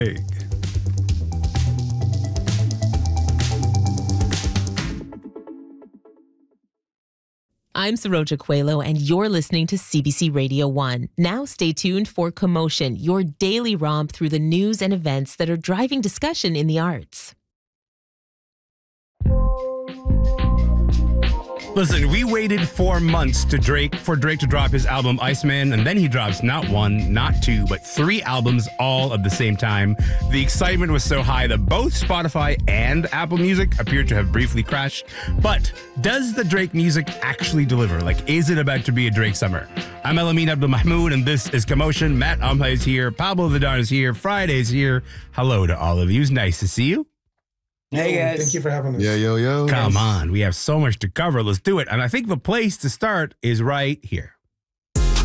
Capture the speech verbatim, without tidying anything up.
I'm Saroja Coelho, and you're listening to C B C Radio one. Now stay tuned for Commotion, your daily romp through the news and events that are driving discussion in the arts. Listen, we waited four months to Drake for Drake to drop his album Iceman, and then he drops not one, not two, but three albums all at the same time. The excitement was so high that both Spotify and Apple Music appeared to have briefly crashed. But does the Drake music actually deliver? Like, is it about to be a Drake summer? I'm Elamin Abdul Mahmoud, and this is Commotion. Matt Amhay is here. Pablo Vidal is here. Friday's here. Hello to all of you. It's nice to see you. Hey guys. Thank you for having us. Yo, yo, yo. Come on. We have so much to cover. Let's do it. And I think the place to start is right here.